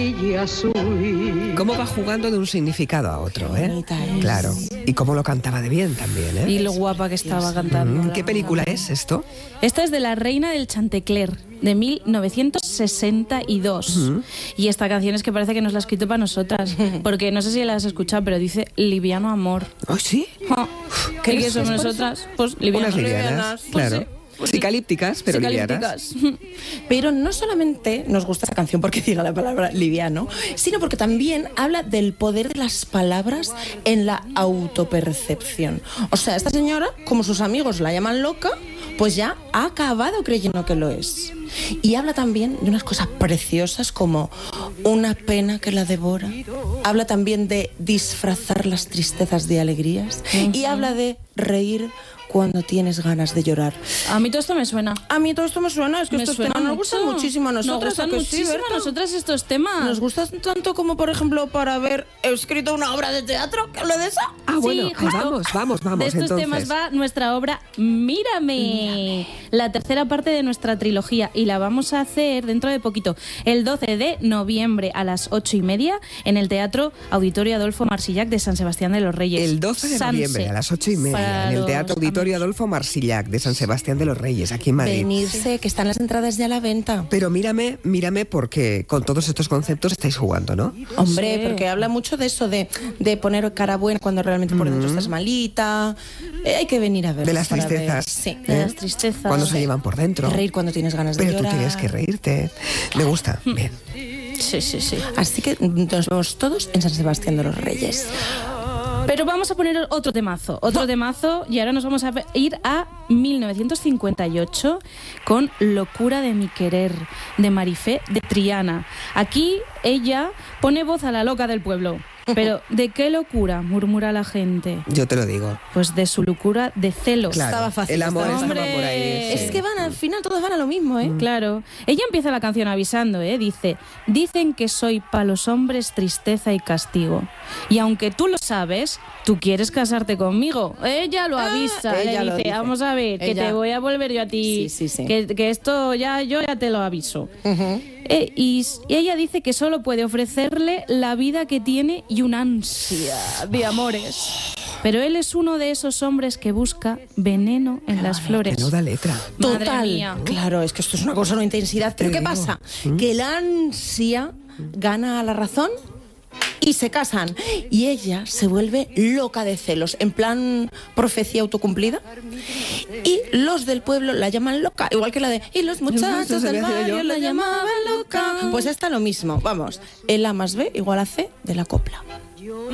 brilla su vida. Cómo va jugando de un significado a otro, ¿eh? Bonita es. Claro. Y cómo lo cantaba de bien también, ¿eh? Y lo guapa que estaba cantando. ¿Qué película es esto? Esta es de La Reina del Chantecler, de 1962. Y esta canción es que parece que nos la ha escrito para nosotras, porque no sé si la has escuchado, pero dice Liviano Amor. ¿Oh, sí? ¿Qué es somos nosotras? Pues Unas livianas, claro. Pues sí. Psicalípticas, pero livianas. Pero no solamente nos gusta esa canción porque diga la palabra liviano, sino porque también habla del poder de las palabras en la autopercepción. O sea, esta señora, como sus amigos la llaman loca, pues ya ha acabado creyendo que lo es. Y habla también de unas cosas preciosas como una pena que la devora. Habla también de disfrazar las tristezas de alegrías. Y habla de reír cuando tienes ganas de llorar. A mí todo esto me suena. A mí todo esto me suena, es que estos temas nos gustan muchísimo a nosotras. Nos gustan muchísimo a nosotras estos temas. Nos gustan tanto como, por ejemplo, para haber escrito una obra de teatro que hable de esa. Ah, bueno, Sí, justo. vamos. De estos entonces. temas va nuestra obra Mírame, la tercera parte de nuestra trilogía, y la vamos a hacer dentro de poquito, el 12 de noviembre a las 8:30 en el Teatro Auditorio Adolfo Marsillac de San Sebastián de los Reyes. El 12 de noviembre a las 8:30 en el Teatro Auditorio Adolfo Marsillac de San Sebastián de los Reyes, aquí en Madrid. Venirse, que están las entradas ya a la venta. Pero mírame porque con todos estos conceptos estáis jugando, ¿no? Hombre, Sí. porque habla mucho de eso, de poner cara buena cuando realmente por dentro estás malita. Hay que venir a ver. De las tristezas. Sí. De las tristezas. Cuando se llevan por dentro. Reír cuando tienes ganas de Pero llorar. tú tienes que reírte. Me gusta. Bien. Sí. Así que nos vemos todos en San Sebastián de los Reyes. Pero vamos a poner otro temazo, y ahora nos vamos a ir a 1958 con Locura de mi querer, de Marifé de Triana. Aquí ella pone voz a la loca del pueblo. Pero ¿de qué locura murmura la gente? Yo te lo digo. Pues de su locura de celos. Claro, Estaba fácil, el amor estaba estaba fácil. por ahí. Sí. Es que al final todos van a lo mismo, ¿eh? Claro. Ella empieza la canción avisando, dice: dicen que soy pa' los hombres tristeza y castigo. Y aunque tú lo sabes, tú quieres casarte conmigo. Ella lo avisa, ella le lo dice, dice. vamos a ver, que Ella- te voy a volver yo a ti. Sí. Que esto yo ya te lo aviso. Y ella dice que solo puede ofrecerle la vida que tiene y una ansia de amores. Pero él es uno de esos hombres que busca veneno en las flores. Menuda letra. Madre Total. mía. Claro, es que esto es una cosa, una intensidad. Pero Te ¿qué digo. pasa? Que la ansia gana a la razón y se casan. Y ella se vuelve loca de celos, en plan profecía autocumplida. Y los del pueblo la llaman loca, igual que la de y los muchachos del barrio la llamaban loca. Pues está lo mismo, vamos. El A más B igual a C de la copla.